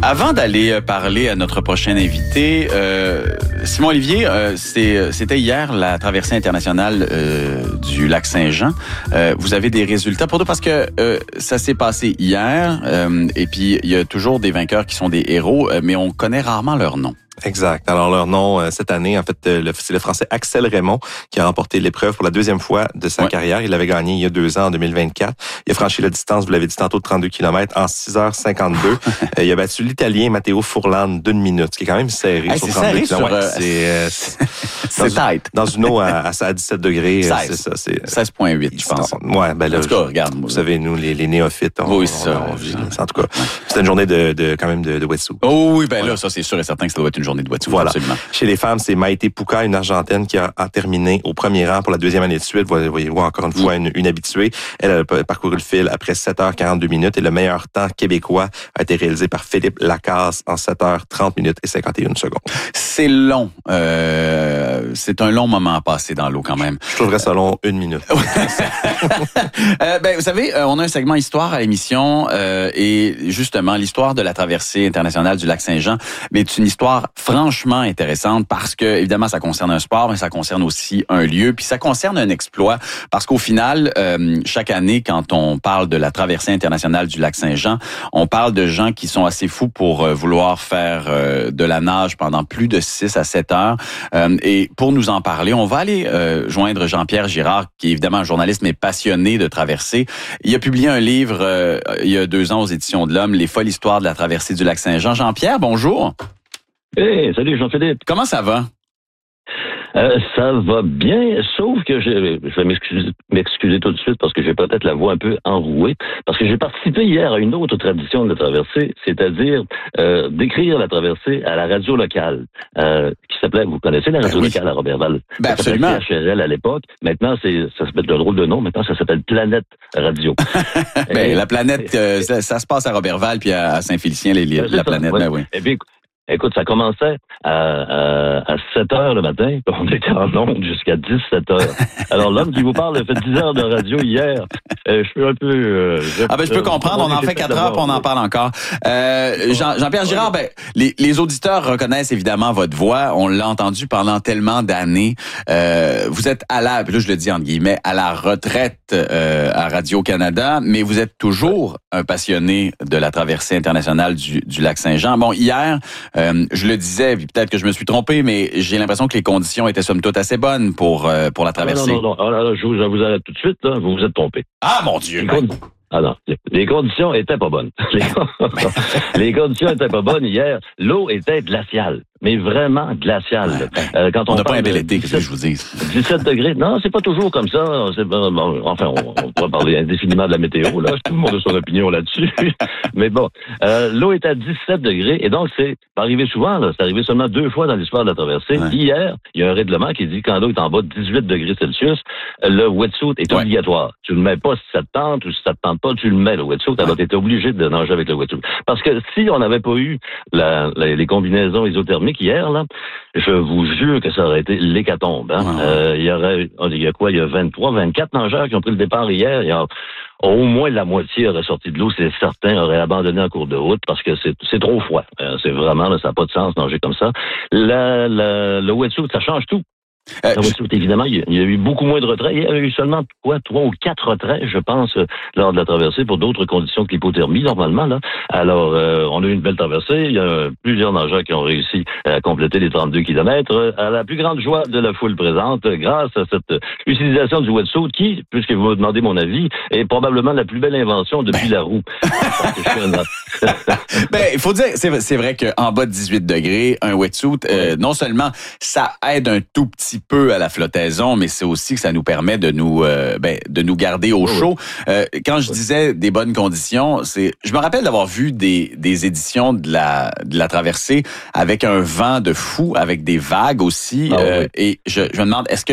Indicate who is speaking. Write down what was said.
Speaker 1: Avant d'aller parler à notre prochain invité, Simon Olivier, c'était hier la traversée internationale du lac Saint-Jean. Vous avez des résultats pour nous parce que ça s'est passé hier et puis il y a toujours des vainqueurs qui sont des héros, mais on connaît rarement leur nom.
Speaker 2: Exact. Alors, leur nom, cette année, en fait, c'est le Français Axel Raymond qui a remporté l'épreuve pour la deuxième fois de sa carrière. Il l'avait gagné il y a 2 ans, en 2024. Il a franchi la distance, vous l'avez dit tantôt, de 32 km en 6h52. Il a battu l'Italien Matteo Furlan d'1 minute, ce qui est quand même serré sur 32 km.
Speaker 1: C'est tight.
Speaker 2: Dans une eau à 17 degrés.
Speaker 1: 16.
Speaker 2: C'est ça. C'est
Speaker 1: 16,8, je pense.
Speaker 2: Ouais, ben là,
Speaker 1: en tout cas, regarde.
Speaker 2: Vous savez, nous, les néophytes.
Speaker 1: Oui, ça.
Speaker 2: En tout cas, c'était une journée quand même de wetsuit.
Speaker 1: Oh oui, ben là, ça, c'est sûr et certain que ça doit être une journée de wetsuit.
Speaker 2: Voilà.
Speaker 1: Absolument.
Speaker 2: Chez les femmes, c'est Maïté Pouka, une Argentine qui a terminé au premier rang pour la deuxième année de suite. Voyez-vous, encore une fois, une habituée. Elle a parcouru le fil après 7h42 minutes et le meilleur temps québécois a été réalisé par Philippe Lacasse en 7h30 minutes et 51 secondes.
Speaker 1: C'est long. C'est un long moment à passer dans l'eau quand même.
Speaker 2: Je trouverais ça long 1 minute.
Speaker 1: Vous savez, on a un segment histoire à l'émission et justement, l'histoire de la traversée internationale du lac Saint-Jean, mais c'est une histoire franchement intéressante parce que, évidemment, ça concerne un sport, mais ça concerne aussi un lieu, puis ça concerne un exploit parce qu'au final, chaque année, quand on parle de la traversée internationale du lac Saint-Jean, on parle de gens qui sont assez fous pour vouloir faire de la nage pendant plus de 6 à 7 heures. Et pour nous en parler, on va aller joindre Jean-Pierre Girard, qui est évidemment un journaliste, mais passionné de traversée. Il a publié un livre il y a 2 ans aux Éditions de l'Homme, Les folles histoires de la traversée du lac Saint-Jean. Jean-Pierre, bonjour.
Speaker 3: Hey, salut Jean-Philippe.
Speaker 1: Comment ça va?
Speaker 3: Ça va bien, sauf que je vais m'excuser tout de suite parce que j'ai peut-être la voix un peu enrouée, parce que j'ai participé hier à une autre tradition de la traversée, c'est-à-dire d'écrire la traversée à la radio locale, qui s'appelait, vous connaissez la radio locale à Roberval?
Speaker 1: Absolument.
Speaker 3: Ça s'appelait CHRL à l'époque. Maintenant, ça s'appelle le drôle de nom. Maintenant, ça s'appelle Planète Radio.
Speaker 1: La planète, ça se passe à Roberval puis à Saint-Félicien, la planète.
Speaker 3: Ouais.
Speaker 1: Ben oui.
Speaker 3: Et puis, écoute, ça commençait à 7 heures le matin, puis on était en onde jusqu'à 17 heures. Alors, l'homme qui vous parle a fait 10 heures de radio hier. Je suis un peu...
Speaker 1: je peux comprendre, on en fait 4 heures, puis on en parle encore. Jean-Pierre Girard, les auditeurs reconnaissent évidemment votre voix. On l'a entendu pendant tellement d'années. Vous êtes là je le dis entre guillemets, à la retraite à Radio-Canada, mais vous êtes toujours un passionné de la traversée internationale du lac Saint-Jean. Bon, hier... je le disais, puis peut-être que je me suis trompé, mais j'ai l'impression que les conditions étaient somme toute assez bonnes pour la traversée.
Speaker 3: Non. Alors, je vous arrête tout de suite, là. Vous vous êtes trompé.
Speaker 1: Ah, mon Dieu!
Speaker 3: Ah non, les conditions étaient pas bonnes. Les conditions étaient pas bonnes hier. L'eau était glaciale, mais vraiment glaciale. Quand
Speaker 1: on n'a pas un bel été, qu'est-ce que je vous dis?
Speaker 3: 17 degrés. Non, c'est pas toujours comme ça. Enfin, on pourra parler indéfiniment de la météo, là. Tout le monde a son opinion là-dessus. Mais bon, l'eau est à 17 degrés, et donc c'est pas arrivé souvent, là. C'est arrivé seulement 2 fois dans l'histoire de la traversée. Ouais. Hier, il y a un règlement qui dit que quand l'eau est en bas de 18 degrés Celsius, le wetsuit est obligatoire. Tu le mets pas si ça te tente ou si ça te tente pas, tu le mets, le wetsuit. Alors, t'es obligé de nager avec le wetsuit. Parce que si on n'avait pas eu les combinaisons isothermiques hier, là, je vous jure que ça aurait été l'hécatombe. Hein? Il y a 23, 24 nageurs qui ont pris le départ hier. Il y a au moins la moitié aurait sorti de l'eau, c'est certain, aurait abandonné en cours de route parce que c'est trop froid. C'est vraiment, là, ça n'a pas de sens nager comme ça. Le wetsuit, ça change tout. Évidemment, il y a eu beaucoup moins de retraits. Il y a eu seulement 3 ou 4 retraits, je pense, lors de la traversée pour d'autres conditions que l'hypothermie, normalement. Là. Alors, on a eu une belle traversée. Il y a plusieurs nageurs qui ont réussi à compléter les 32 kilomètres à la plus grande joie de la foule présente grâce à cette utilisation du wetsuit qui, puisque vous me demandez mon avis, est probablement la plus belle invention depuis la roue.
Speaker 1: Il faut dire, c'est vrai qu'en bas de 18 degrés, un wetsuit, non seulement ça aide un tout petit peu à la flottaison, mais c'est aussi que ça nous permet de nous garder au chaud. Quand je disais des bonnes conditions, je me rappelle d'avoir vu des éditions de la traversée avec un vent de fou, avec des vagues aussi. Et je me demande, est-ce que